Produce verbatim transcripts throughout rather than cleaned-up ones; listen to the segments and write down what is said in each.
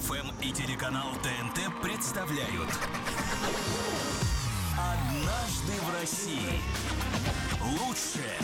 ФМ и телеканал ТНТ представляют «Однажды в России». Лучшее.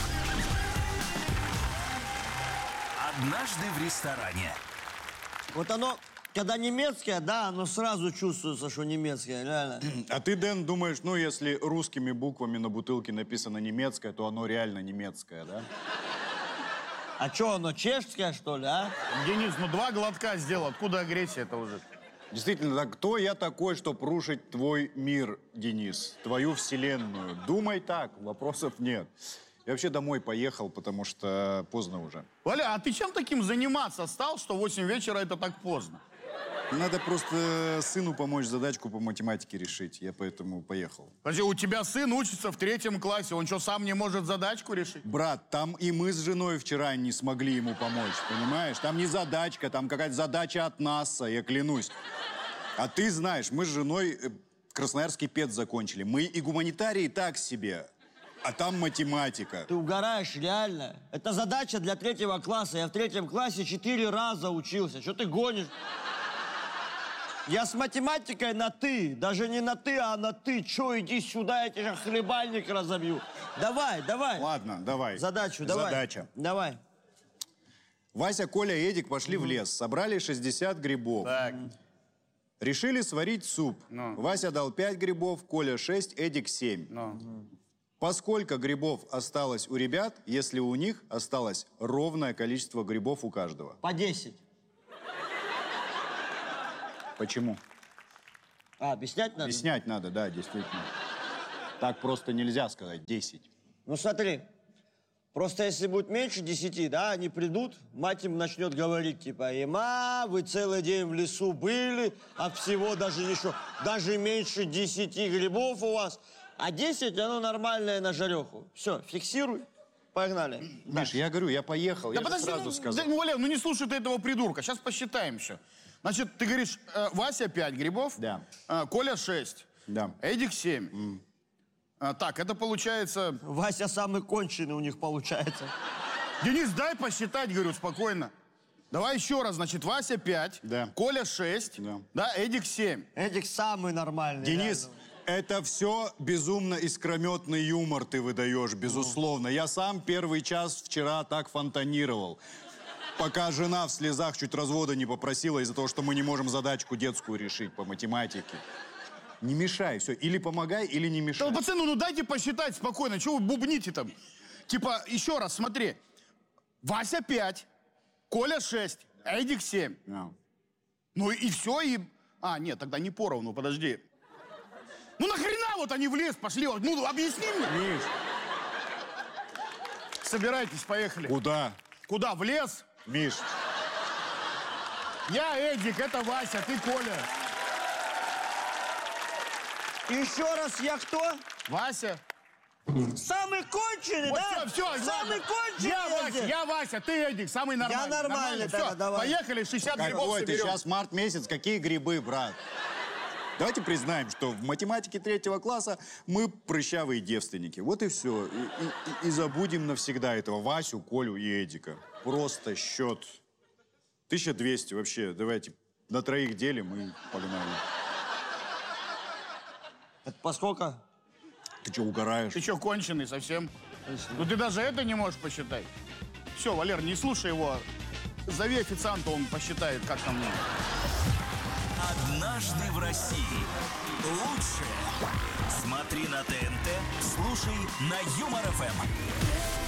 «Однажды в ресторане». Вот оно, когда немецкое, да, оно сразу чувствуется, что немецкое, реально. А ты, Дэн, думаешь, ну, если русскими буквами на бутылке написано немецкое, то оно реально немецкое, да? А что, оно чешское, что ли, а? Денис, ну два глотка сделал, откуда агрессия-то уже? Действительно, так кто я такой, чтобы рушить твой мир, Денис, твою вселенную? Думай так, вопросов нет. Я вообще домой поехал, потому что поздно уже. Валя, а ты чем таким заниматься стал, что в восемь вечера это так поздно? Надо просто сыну помочь задачку по математике решить, я поэтому поехал. Подожди, у тебя сын учится в третьем классе, он что, сам не может задачку решить? Брат, там и мы с женой вчера не смогли ему помочь, понимаешь? Там не задачка, там какая-то задача от НАСА, я клянусь. А ты знаешь, мы с женой Красноярский пед закончили. Мы и гуманитарии так себе, а там математика. Ты угораешь, реально. Это задача для третьего класса. Я в третьем классе четыре раза учился. Что ты гонишь? Я с математикой на «ты». Даже не на «ты», а на «ты». Че, иди сюда, я тебе хлебальник разобью. Давай, давай. Ладно, давай. Задачу, давай. Задача. Давай. Вася, Коля и Эдик пошли в лес, собрали шестьдесят грибов. Так. Решили сварить суп. Ну. Вася дал пять грибов, Коля шесть, Эдик семь. Ну. Поскольку грибов осталось у ребят, если у них осталось ровное количество грибов у каждого? По десять. Почему? А, объяснять надо? Объяснять надо, да, действительно. Так просто нельзя сказать. десять. Ну смотри, просто если будет меньше десяти, да, они придут, мать им начнет говорить, типа, «Ема, вы целый день в лесу были, а всего даже еще, даже меньше десяти грибов у вас, а десять, оно нормальное на жареху». Все, фиксируй, погнали. Миш, я говорю, я поехал, Да я же подожди, сразу ну, сказал. да, ну, Валя, ну не слушай ты этого придурка, сейчас посчитаем все. Значит, ты говоришь, э, Вася пять грибов, Да. э, Коля шесть, Да. Эдик семь. Mm. А, так, это получается... Вася самый конченый у них получается. Денис, дай посчитать, говорю, спокойно. Давай еще раз, значит, Вася пять, Да. Коля шесть, Да. да, Эдик семь. Эдик самый нормальный. Денис, реально. это все безумно искрометный юмор ты выдаешь, безусловно. Я сам первый час вчера так фонтанировал. Пока жена в слезах чуть развода не попросила из-за того, что мы не можем задачку детскую решить по математике. Не мешай, все. Или помогай, или не мешай. Да, пацаны, ну дайте посчитать спокойно, чего вы бубните там? Типа, еще раз, смотри. Вася пять, Коля шесть, Эдик семь. А. Ну и все, и... А, нет, тогда не поровну, подожди. Ну нахрена вот они в лес пошли? Ну, объясни мне. Миш, Собирайтесь, поехали. куда? Куда, в лес? Миш, Я Эдик, это Вася, ты Коля. Еще раз, я кто? Вася. Самый конченый, Вот да? все, все, Самый конченый. Я я Вася, здесь. я Вася, ты Эдик, самый нормальный. нормальный, Все, тогда давай. поехали, шестьдесят грибов какой ты соберем. сейчас март месяц, какие грибы, брат? Давайте признаем, что в математике третьего класса мы прыщавые девственники. Вот и все. И, и- и забудем навсегда этого Васю, Колю и Эдика. Просто счет. тысяча двести вообще. Давайте на троих делим и погнали. Это поскольку? Ты что, угораешь? Ты что, конченый совсем? Ну ты даже это не можешь посчитать. Все, Валер, не слушай его. Зови официанта, он посчитает, как там. «Однажды в России». Лучшее. Смотри на ТНТ, слушай на Юмор ФМ.